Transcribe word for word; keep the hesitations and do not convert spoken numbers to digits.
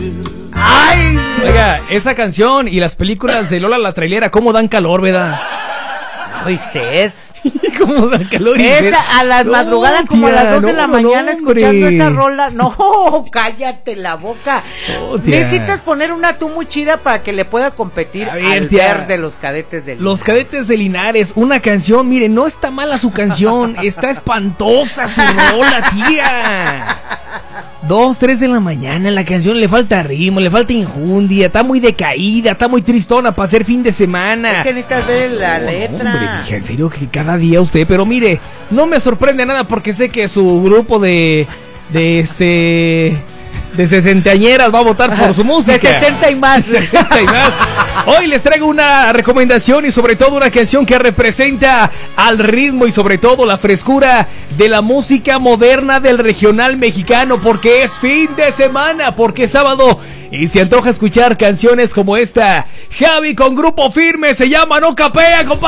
¡Ay! Oiga, esa canción y las películas de Lola la Trailera, ¿cómo dan calor, verdad? Ay, sed. ¿Cómo dan calor? Y Esa, sed? a las No, madrugadas, como a las dos tía, de la no, mañana, no, escuchando hombre. esa rola. No, cállate la boca. No, tía. Necesitas poner una tú muy chida para que le pueda competir A ver, al tía. ver de los cadetes del Los Cadetes de Linares, una canción, mire, no está mala su canción, está espantosa su rola, tía. Dos, tres de la mañana, la canción le falta ritmo, le falta injundia, está muy decaída, está muy tristona para hacer fin de semana. Es que necesitas ver la No, letra. hombre, mija, en serio que cada día usted, pero mire, no me sorprende nada porque sé que su grupo de, de este... de sesentañeras va a votar por su música. De sesenta y más. De sesenta y más. Hoy les traigo una recomendación y sobre todo una canción que representa al ritmo y sobre todo la frescura de la música moderna del regional mexicano, porque es fin de semana, porque es sábado y se antoja escuchar canciones como esta. Javi con Grupo Firme, se llama No Capea, compadre.